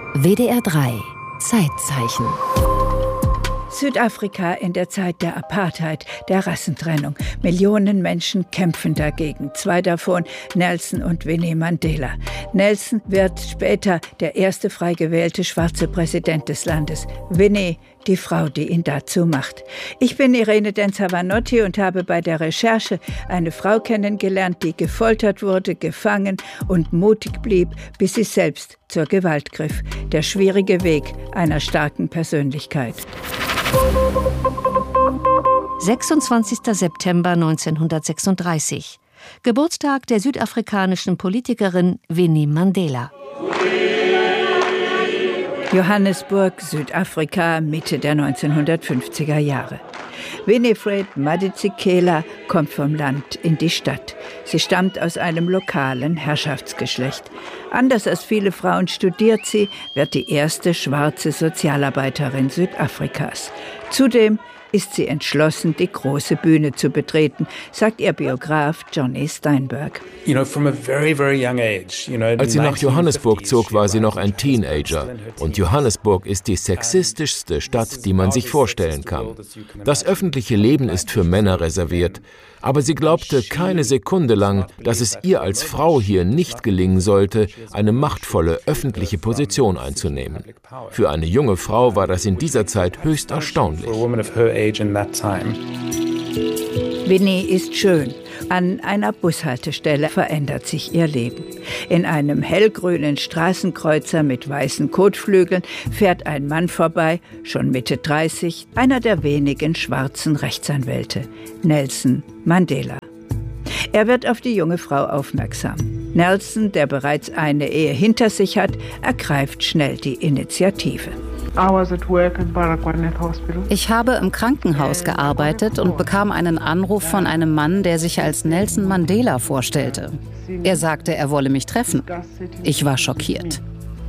WDR 3 Zeitzeichen. Südafrika in der Zeit der Apartheid, der Rassentrennung. Millionen Menschen kämpfen dagegen. Zwei davon, Nelson und Winnie Mandela. Nelson wird später der erste frei gewählte schwarze Präsident des Landes. Winnie, die Frau, die ihn dazu macht. Ich bin Irene Denzer-Vanotti und habe bei der Recherche eine Frau kennengelernt, die gefoltert wurde, gefangen und mutig blieb, bis sie selbst zur Gewalt griff. Der schwierige Weg einer starken Persönlichkeit. 26. September 1936. Geburtstag der südafrikanischen Politikerin Winnie Mandela. Johannesburg, Südafrika, Mitte der 1950er Jahre. Winifred Madikizela kommt vom Land in die Stadt. Sie stammt aus einem lokalen Herrschaftsgeschlecht. Anders als viele Frauen studiert sie, wird die erste schwarze Sozialarbeiterin Südafrikas. Zudem ist sie entschlossen, die große Bühne zu betreten, sagt ihr Biograf Johnny Steinberg. Als sie nach Johannesburg zog, war sie noch ein Teenager. Und Johannesburg ist die sexistischste Stadt, die man sich vorstellen kann. Das öffentliche Leben ist für Männer reserviert. Aber sie glaubte keine Sekunde lang, dass es ihr als Frau hier nicht gelingen sollte, eine machtvolle öffentliche Position einzunehmen. Für eine junge Frau war das in dieser Zeit höchst erstaunlich. Winnie ist schön. An einer Bushaltestelle verändert sich ihr Leben. In einem hellgrünen Straßenkreuzer mit weißen Kotflügeln fährt ein Mann vorbei, schon Mitte 30, einer der wenigen schwarzen Rechtsanwälte, Nelson Mandela. Er wird auf die junge Frau aufmerksam. Nelson, der bereits eine Ehe hinter sich hat, ergreift schnell die Initiative. Ich habe im Krankenhaus gearbeitet und bekam einen Anruf von einem Mann, der sich als Nelson Mandela vorstellte. Er sagte, er wolle mich treffen. Ich war schockiert.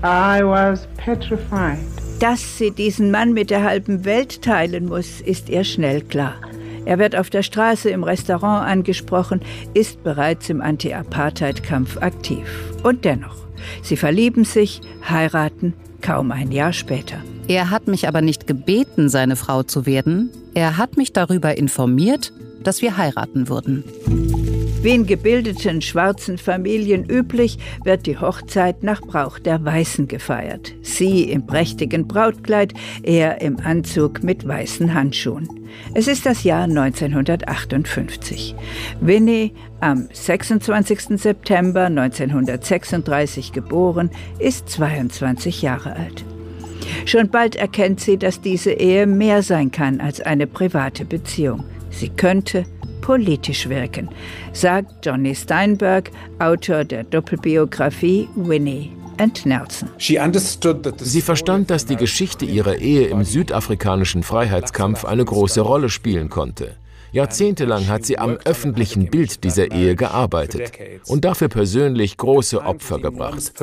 Dass sie diesen Mann mit der halben Welt teilen muss, ist ihr schnell klar. Er wird auf der Straße im Restaurant angesprochen, ist bereits im Anti-Apartheid-Kampf aktiv. Und dennoch, sie verlieben sich, heiraten, kaum ein Jahr später. Er hat mich aber nicht gebeten, seine Frau zu werden. Er hat mich darüber informiert, dass wir heiraten würden. Wie in gebildeten schwarzen Familien üblich, wird die Hochzeit nach Brauch der Weißen gefeiert. Sie im prächtigen Brautkleid, er im Anzug mit weißen Handschuhen. Es ist das Jahr 1958. Winnie, am 26. September 1936 geboren, ist 22 Jahre alt. Schon bald erkennt sie, dass diese Ehe mehr sein kann als eine private Beziehung. Sie könnte politisch wirken, sagt Johnny Steinberg, Autor der Doppelbiografie Winnie and Nelson. Sie verstand, dass die Geschichte ihrer Ehe im südafrikanischen Freiheitskampf eine große Rolle spielen konnte. Jahrzehntelang hat sie am öffentlichen Bild dieser Ehe gearbeitet und dafür persönlich große Opfer gebracht.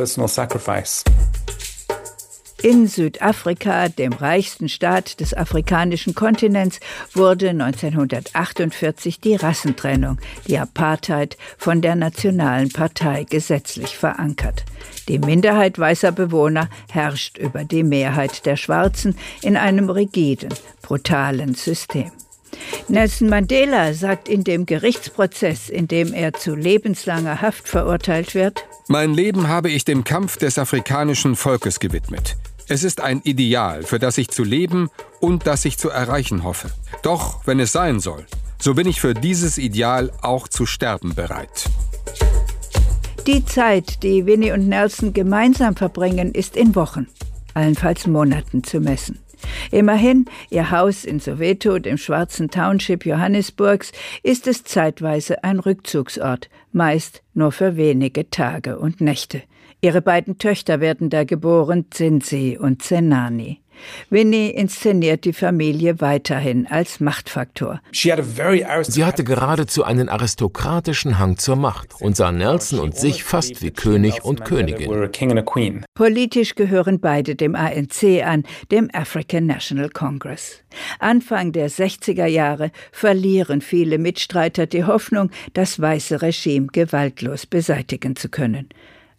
In Südafrika, dem reichsten Staat des afrikanischen Kontinents, wurde 1948 die Rassentrennung, die Apartheid, von der Nationalen Partei gesetzlich verankert. Die Minderheit weißer Bewohner herrscht über die Mehrheit der Schwarzen in einem rigiden, brutalen System. Nelson Mandela sagt in dem Gerichtsprozess, in dem er zu lebenslanger Haft verurteilt wird: Mein Leben habe ich dem Kampf des afrikanischen Volkes gewidmet. Es ist ein Ideal, für das ich zu leben und das ich zu erreichen hoffe. Doch, wenn es sein soll, so bin ich für dieses Ideal auch zu sterben bereit. Die Zeit, die Winnie und Nelson gemeinsam verbringen, ist in Wochen, allenfalls Monaten zu messen. Immerhin, ihr Haus in Soweto, dem schwarzen Township Johannesburgs, ist es zeitweise ein Rückzugsort, meist nur für wenige Tage und Nächte. Ihre beiden Töchter werden da geboren, Zinzi und Zenani. Winnie inszeniert die Familie weiterhin als Machtfaktor. Sie hatte geradezu einen aristokratischen Hang zur Macht und sah Nelson und sich fast wie König und Königin. Politisch gehören beide dem ANC an, dem African National Congress. Anfang der 60er Jahre verlieren viele Mitstreiter die Hoffnung, das weiße Regime gewaltlos beseitigen zu können.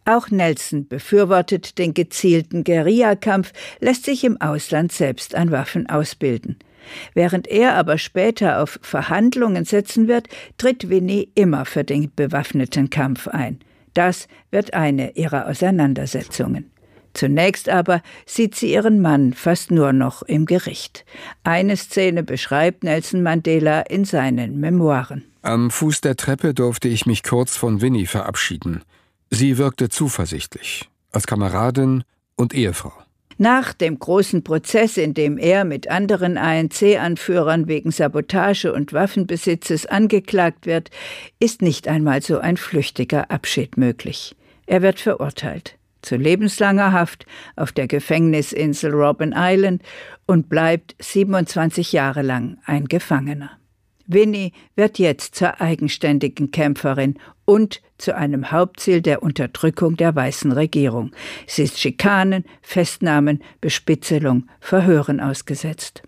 Auch Nelson befürwortet den gezielten Guerillakampf, lässt sich im Ausland selbst an Waffen ausbilden. Während er aber später auf Verhandlungen setzen wird, tritt Winnie immer für den bewaffneten Kampf ein. Das wird eine ihrer Auseinandersetzungen. Zunächst aber sieht sie ihren Mann fast nur noch im Gericht. Eine Szene beschreibt Nelson Mandela in seinen Memoiren. Am Fuß der Treppe durfte ich mich kurz von Winnie verabschieden. Sie wirkte zuversichtlich, als Kameradin und Ehefrau. Nach dem großen Prozess, in dem er mit anderen ANC-Anführern wegen Sabotage und Waffenbesitzes angeklagt wird, ist nicht einmal so ein flüchtiger Abschied möglich. Er wird verurteilt zu lebenslanger Haft auf der Gefängnisinsel Robben Island und bleibt 27 Jahre lang ein Gefangener. Winnie wird jetzt zur eigenständigen Kämpferin und zu einem Hauptziel der Unterdrückung der weißen Regierung. Sie ist Schikanen, Festnahmen, Bespitzelung, Verhören ausgesetzt.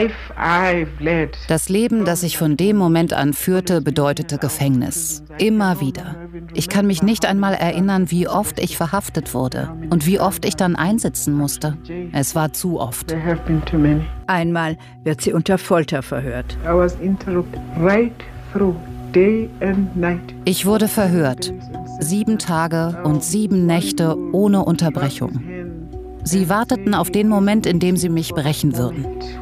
Das Leben, das ich von dem Moment an führte, bedeutete Gefängnis. Immer wieder. Ich kann mich nicht einmal erinnern, wie oft ich verhaftet wurde und wie oft ich dann einsitzen musste. Es war zu oft. Einmal wird sie unter Folter verhört. Ich wurde verhört. 7 Tage und 7 Nächte ohne Unterbrechung. Sie warteten auf den Moment, in dem sie mich brechen würden.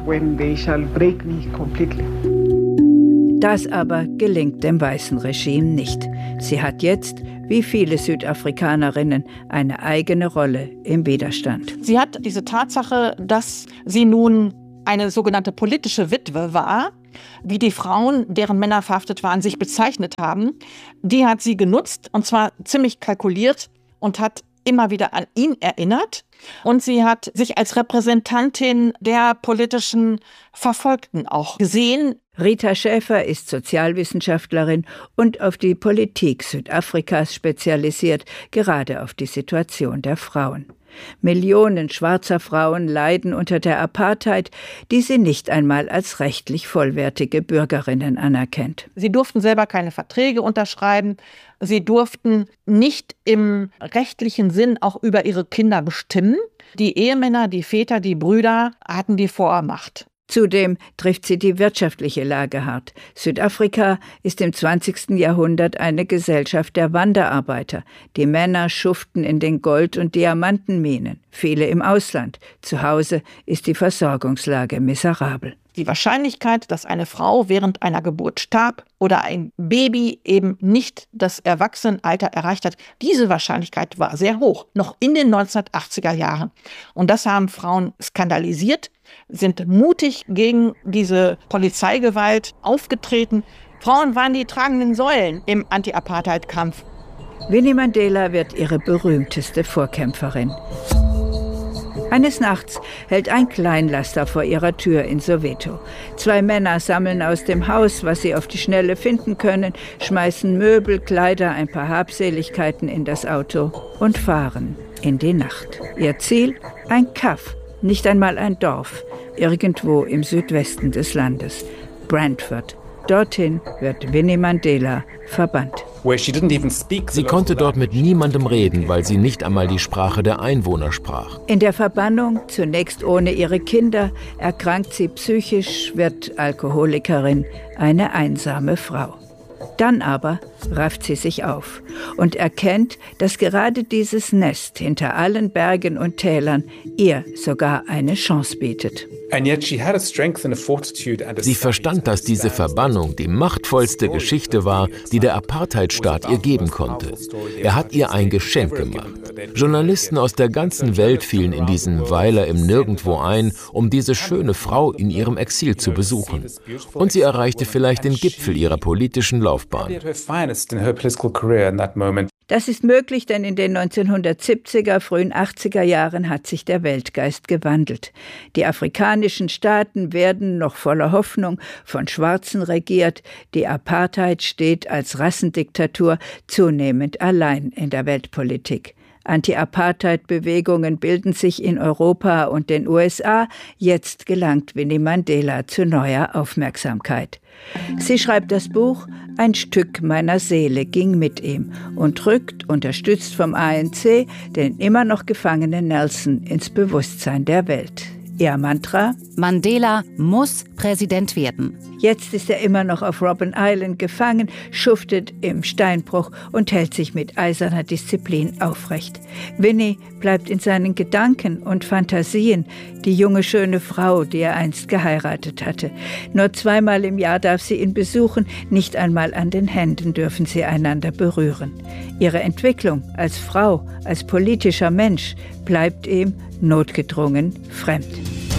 Das aber gelingt dem weißen Regime nicht. Sie hat jetzt, wie viele Südafrikanerinnen, eine eigene Rolle im Widerstand. Sie hat diese Tatsache, dass sie nun eine sogenannte politische Witwe war, wie die Frauen, deren Männer verhaftet waren, sich bezeichnet haben, die hat sie genutzt, und zwar ziemlich kalkuliert, und hat immer wieder an ihn erinnert. Und sie hat sich als Repräsentantin der politischen Verfolgten auch gesehen. Rita Schäfer ist Sozialwissenschaftlerin und auf die Politik Südafrikas spezialisiert, gerade auf die Situation der Frauen. Millionen schwarzer Frauen leiden unter der Apartheid, die sie nicht einmal als rechtlich vollwertige Bürgerinnen anerkennt. Sie durften selber keine Verträge unterschreiben. Sie durften nicht im rechtlichen Sinn auch über ihre Kinder bestimmen. Die Ehemänner, die Väter, die Brüder hatten die Vormacht. Zudem trifft sie die wirtschaftliche Lage hart. Südafrika ist im 20. Jahrhundert eine Gesellschaft der Wanderarbeiter. Die Männer schuften in den Gold- und Diamantenminen, viele im Ausland. Zu Hause ist die Versorgungslage miserabel. Die Wahrscheinlichkeit, dass eine Frau während einer Geburt starb oder ein Baby eben nicht das Erwachsenenalter erreicht hat, diese Wahrscheinlichkeit war sehr hoch, noch in den 1980er Jahren. Und das haben Frauen skandalisiert, sind mutig gegen diese Polizeigewalt aufgetreten. Frauen waren die tragenden Säulen im Anti-Apartheid-Kampf. Winnie Mandela wird ihre berühmteste Vorkämpferin. Eines Nachts hält ein Kleinlaster vor ihrer Tür in Soweto. 2 Männer sammeln aus dem Haus, was sie auf die Schnelle finden können, schmeißen Möbel, Kleider, ein paar Habseligkeiten in das Auto und fahren in die Nacht. Ihr Ziel? Ein Kaff, nicht einmal ein Dorf, irgendwo im Südwesten des Landes, Brantford. Dorthin wird Winnie Mandela verbannt. Sie konnte dort mit niemandem reden, weil sie nicht einmal die Sprache der Einwohner sprach. In der Verbannung, zunächst ohne ihre Kinder, erkrankt sie psychisch, wird Alkoholikerin, eine einsame Frau. Dann aber rafft sie sich auf und erkennt, dass gerade dieses Nest hinter allen Bergen und Tälern ihr sogar eine Chance bietet. Sie verstand, dass diese Verbannung die machtvollste Geschichte war, die der Apartheidstaat ihr geben konnte. Er hat ihr ein Geschenk gemacht. Journalisten aus der ganzen Welt fielen in diesen Weiler im Nirgendwo ein, um diese schöne Frau in ihrem Exil zu besuchen. Und sie erreichte vielleicht den Gipfel ihrer politischen Laufbahn. Das ist möglich, denn in den 1970er, frühen 80er Jahren hat sich der Weltgeist gewandelt. Die afrikanischen Staaten werden noch voller Hoffnung von Schwarzen regiert. Die Apartheid steht als Rassendiktatur zunehmend allein in der Weltpolitik. Anti-Apartheid-Bewegungen bilden sich in Europa und den USA. Jetzt gelangt Winnie Mandela zu neuer Aufmerksamkeit. Sie schreibt das Buch »Ein Stück meiner Seele ging mit ihm« und rückt, unterstützt vom ANC, den immer noch gefangenen Nelson ins Bewusstsein der Welt. Ihr Mantra? Mandela muss Präsident werden. Jetzt ist er immer noch auf Robben Island gefangen, schuftet im Steinbruch und hält sich mit eiserner Disziplin aufrecht. Winnie bleibt in seinen Gedanken und Fantasien, die junge, schöne Frau, die er einst geheiratet hatte. Nur 2-mal im Jahr darf sie ihn besuchen, nicht einmal an den Händen dürfen sie einander berühren. Ihre Entwicklung als Frau, als politischer Mensch bleibt ihm notgedrungen fremd.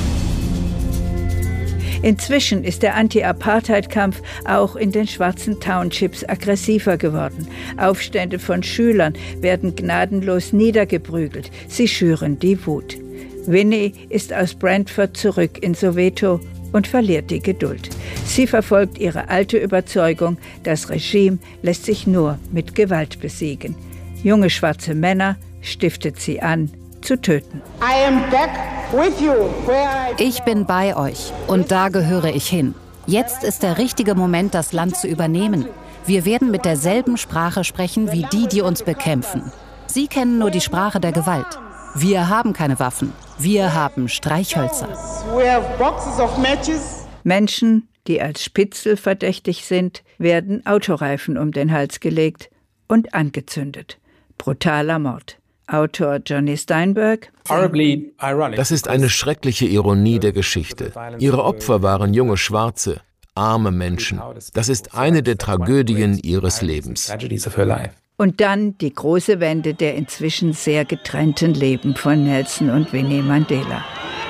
Inzwischen ist der Anti-Apartheid-Kampf auch in den schwarzen Townships aggressiver geworden. Aufstände von Schülern werden gnadenlos niedergeprügelt. Sie schüren die Wut. Winnie ist aus Brantford zurück in Soweto und verliert die Geduld. Sie verfolgt ihre alte Überzeugung, das Regime lässt sich nur mit Gewalt besiegen. Junge schwarze Männer stiftet sie an, zu töten. Ich bin bei euch und da gehöre ich hin. Jetzt ist der richtige Moment, das Land zu übernehmen. Wir werden mit derselben Sprache sprechen wie die, die uns bekämpfen. Sie kennen nur die Sprache der Gewalt. Wir haben keine Waffen. Wir haben Streichhölzer. Menschen, die als Spitzel verdächtig sind, werden Autoreifen um den Hals gelegt und angezündet. Brutaler Mord. Autor Johnny Steinberg. Das ist eine schreckliche Ironie der Geschichte. Ihre Opfer waren junge Schwarze, arme Menschen. Das ist eine der Tragödien ihres Lebens. Und dann die große Wende der inzwischen sehr getrennten Leben von Nelson und Winnie Mandela.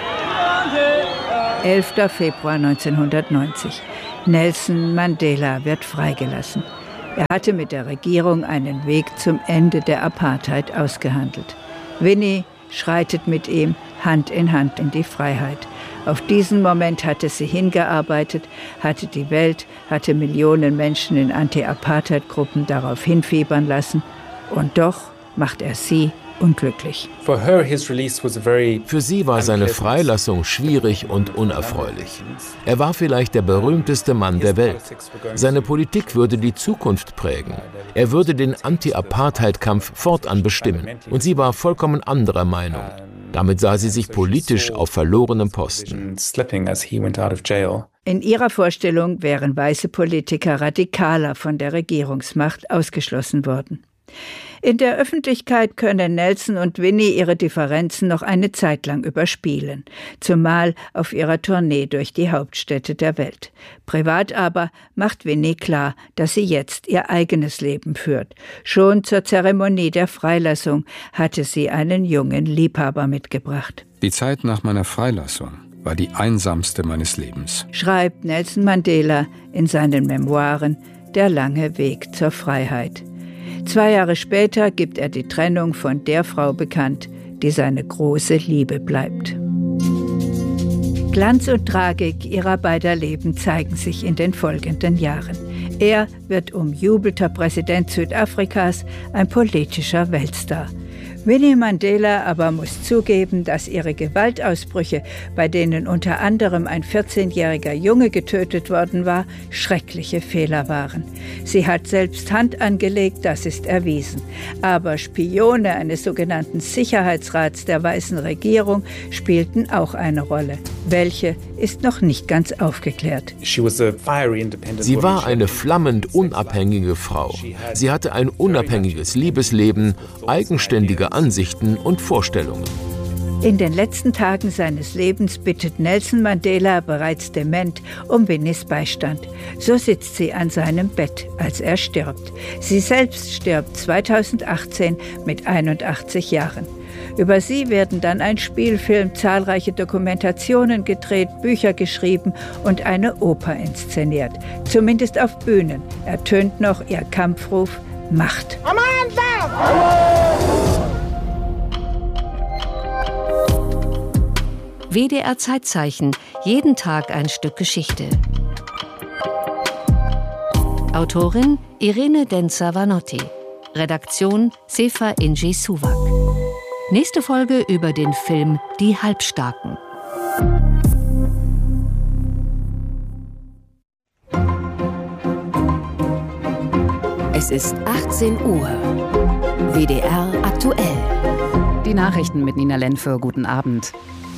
11. Februar 1990. Nelson Mandela wird freigelassen. Er hatte mit der Regierung einen Weg zum Ende der Apartheid ausgehandelt. Winnie schreitet mit ihm Hand in Hand in die Freiheit. Auf diesen Moment hatte sie hingearbeitet, hatte die Welt, hatte Millionen Menschen in Anti-Apartheid-Gruppen darauf hinfiebern lassen. Und doch macht er sie unglücklich. Für sie war seine Freilassung schwierig und unerfreulich. Er war vielleicht der berühmteste Mann der Welt. Seine Politik würde die Zukunft prägen. Er würde den Anti-Apartheid-Kampf fortan bestimmen. Und sie war vollkommen anderer Meinung. Damit sah sie sich politisch auf verlorenem Posten. In ihrer Vorstellung wären weiße Politiker radikaler von der Regierungsmacht ausgeschlossen worden. In der Öffentlichkeit können Nelson und Winnie ihre Differenzen noch eine Zeit lang überspielen, zumal auf ihrer Tournee durch die Hauptstädte der Welt. Privat aber macht Winnie klar, dass sie jetzt ihr eigenes Leben führt. Schon zur Zeremonie der Freilassung hatte sie einen jungen Liebhaber mitgebracht. Die Zeit nach meiner Freilassung war die einsamste meines Lebens, schreibt Nelson Mandela in seinen Memoiren »Der lange Weg zur Freiheit«. 2 Jahre später gibt er die Trennung von der Frau bekannt, die seine große Liebe bleibt. Glanz und Tragik ihrer beider Leben zeigen sich in den folgenden Jahren. Er wird umjubelter Präsident Südafrikas, ein politischer Weltstar. Winnie Mandela aber muss zugeben, dass ihre Gewaltausbrüche, bei denen unter anderem ein 14-jähriger Junge getötet worden war, schreckliche Fehler waren. Sie hat selbst Hand angelegt, das ist erwiesen. Aber Spione eines sogenannten Sicherheitsrats der weißen Regierung spielten auch eine Rolle. Welche ist noch nicht ganz aufgeklärt. Sie war eine flammend unabhängige Frau. Sie hatte ein unabhängiges Liebesleben, eigenständige Ansichten und Vorstellungen. In den letzten Tagen seines Lebens bittet Nelson Mandela, bereits dement, um Winnies Beistand. So sitzt sie an seinem Bett, als er stirbt. Sie selbst stirbt 2018 mit 81 Jahren. Über sie werden dann ein Spielfilm, zahlreiche Dokumentationen gedreht, Bücher geschrieben und eine Oper inszeniert. Zumindest auf Bühnen ertönt noch ihr Kampfruf Macht. WDR Zeitzeichen, jeden Tag ein Stück Geschichte. Autorin Irene Denzer-Vanotti. Redaktion Sefa Inji Suwak. Nächste Folge über den Film Die Halbstarken. Es ist 18 Uhr. WDR aktuell. Die Nachrichten mit Nina Lenfe. Guten Abend.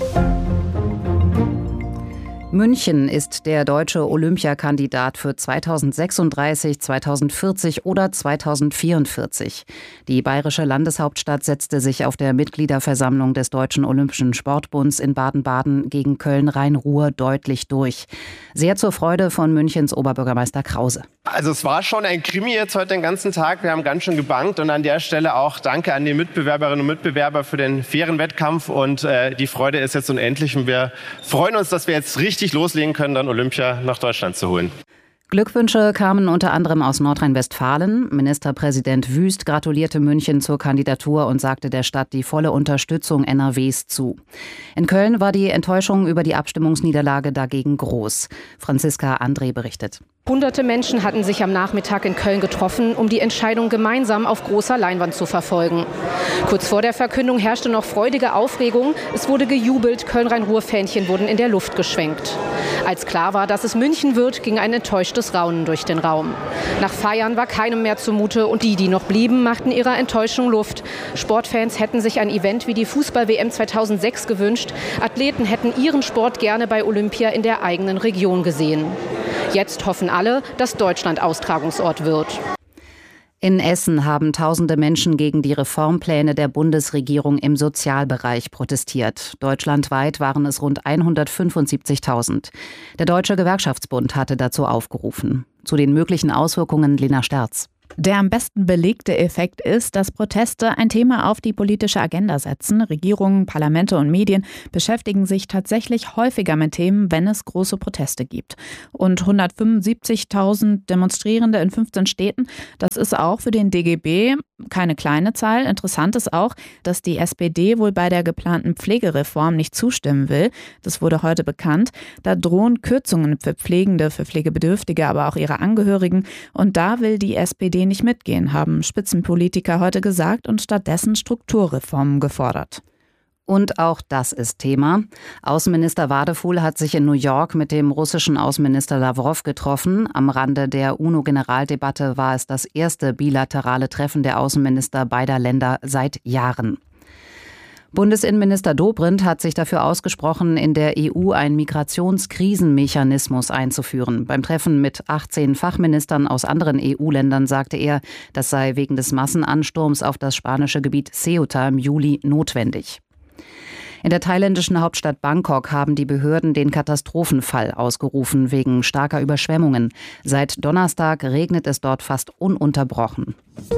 München ist der deutsche Olympiakandidat für 2036, 2040 oder 2044. Die bayerische Landeshauptstadt setzte sich auf der Mitgliederversammlung des Deutschen Olympischen Sportbunds in Baden-Baden gegen Köln-Rhein-Ruhr deutlich durch. Sehr zur Freude von Münchens Oberbürgermeister Krause. Also es war schon ein Krimi jetzt heute den ganzen Tag. Wir haben ganz schön gebankt und an der Stelle auch danke an die Mitbewerberinnen und Mitbewerber für den fairen Wettkampf und die Freude ist jetzt unendlich und wir freuen uns, dass wir jetzt richtig loslegen können, dann Olympia nach Deutschland zu holen. Glückwünsche kamen unter anderem aus Nordrhein-Westfalen. Ministerpräsident Wüst gratulierte München zur Kandidatur und sagte der Stadt die volle Unterstützung NRWs zu. In Köln war die Enttäuschung über die Abstimmungsniederlage dagegen groß. Franziska André berichtet. Hunderte Menschen hatten sich am Nachmittag in Köln getroffen, um die Entscheidung gemeinsam auf großer Leinwand zu verfolgen. Kurz vor der Verkündung herrschte noch freudige Aufregung. Es wurde gejubelt, Köln-Rhein-Ruhr-Fähnchen wurden in der Luft geschwenkt. Als klar war, dass es München wird, ging ein enttäuschtes Raunen durch den Raum. Nach Feiern war keinem mehr zumute und die noch blieben, machten ihrer Enttäuschung Luft. Sportfans hätten sich ein Event wie die Fußball-WM 2006 gewünscht. Athleten hätten ihren Sport gerne bei Olympia in der eigenen Region gesehen. Jetzt hoffen alle, dass Deutschland Austragungsort wird. In Essen haben tausende Menschen gegen die Reformpläne der Bundesregierung im Sozialbereich protestiert. Deutschlandweit waren es rund 175.000. Der Deutsche Gewerkschaftsbund hatte dazu aufgerufen. Zu den möglichen Auswirkungen Lena Sterz. Der am besten belegte Effekt ist, dass Proteste ein Thema auf die politische Agenda setzen. Regierungen, Parlamente und Medien beschäftigen sich tatsächlich häufiger mit Themen, wenn es große Proteste gibt. Und 175.000 Demonstrierende in 15 Städten, das ist auch für den DGB keine kleine Zahl. Interessant ist auch, dass die SPD wohl bei der geplanten Pflegereform nicht zustimmen will. Das wurde heute bekannt. Da drohen Kürzungen für Pflegende, für Pflegebedürftige, aber auch ihre Angehörigen. Und da will die SPD nicht mitgehen, haben Spitzenpolitiker heute gesagt und stattdessen Strukturreformen gefordert. Und auch das ist Thema. Außenminister Wadefuhl hat sich in New York mit dem russischen Außenminister Lawrow getroffen. Am Rande der UNO-Generaldebatte war es das erste bilaterale Treffen der Außenminister beider Länder seit Jahren. Bundesinnenminister Dobrindt hat sich dafür ausgesprochen, in der EU einen Migrationskrisenmechanismus einzuführen. Beim Treffen mit 18 Fachministern aus anderen EU-Ländern sagte er, das sei wegen des Massenansturms auf das spanische Gebiet Ceuta im Juli notwendig. In der thailändischen Hauptstadt Bangkok haben die Behörden den Katastrophenfall ausgerufen wegen starker Überschwemmungen. Seit Donnerstag regnet es dort fast ununterbrochen.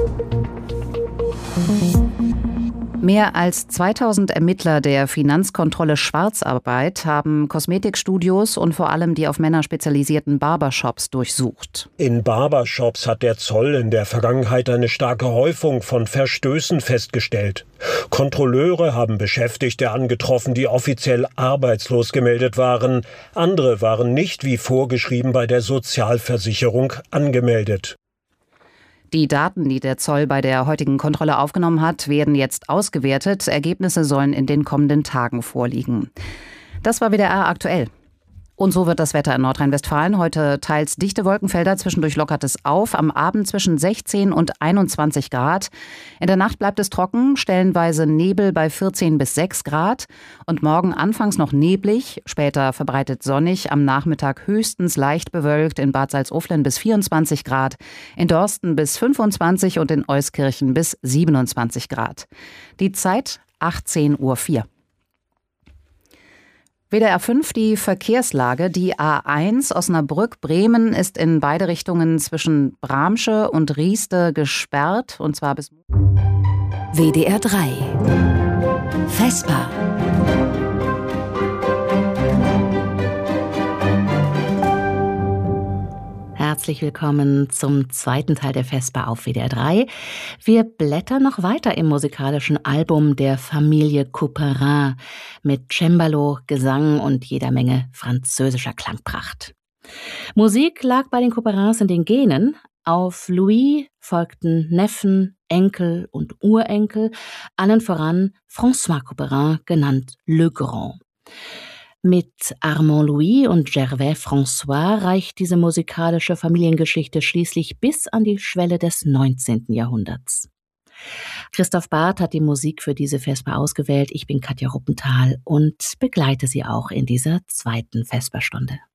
Mehr als 2000 Ermittler der Finanzkontrolle Schwarzarbeit haben Kosmetikstudios und vor allem die auf Männer spezialisierten Barbershops durchsucht. In Barbershops hat der Zoll in der Vergangenheit eine starke Häufung von Verstößen festgestellt. Kontrolleure haben Beschäftigte angetroffen, die offiziell arbeitslos gemeldet waren. Andere waren nicht wie vorgeschrieben bei der Sozialversicherung angemeldet. Die Daten, die der Zoll bei der heutigen Kontrolle aufgenommen hat, werden jetzt ausgewertet. Ergebnisse sollen in den kommenden Tagen vorliegen. Das war WDR aktuell. Und so wird das Wetter in Nordrhein-Westfalen. Heute teils dichte Wolkenfelder, zwischendurch lockert es auf. Am Abend zwischen 16 und 21 Grad. In der Nacht bleibt es trocken, stellenweise Nebel bei 14 bis 6 Grad. Und morgen anfangs noch neblig, später verbreitet sonnig. Am Nachmittag höchstens leicht bewölkt, in Bad Salzuflen bis 24 Grad. In Dorsten bis 25 und in Euskirchen bis 27 Grad. Die Zeit 18:04 Uhr. WDR 5, die Verkehrslage. Die A1 Osnabrück-Bremen ist in beide Richtungen zwischen Bramsche und Rieste gesperrt, und zwar bis WDR 3 Vesper. Herzlich willkommen zum zweiten Teil der Vesper auf WDR 3. Wir blättern noch weiter im musikalischen Album der Familie Couperin mit Cembalo, Gesang und jeder Menge französischer Klangpracht. Musik lag bei den Couperins in den Genen. Auf Louis folgten Neffen, Enkel und Urenkel, allen voran François Couperin, genannt Le Grand. Mit Armand Louis und Gervais François reicht diese musikalische Familiengeschichte schließlich bis an die Schwelle des 19. Jahrhunderts. Christoph Barth hat die Musik für diese Vesper ausgewählt. Ich bin Katja Ruppenthal und begleite Sie auch in dieser zweiten Vesperstunde.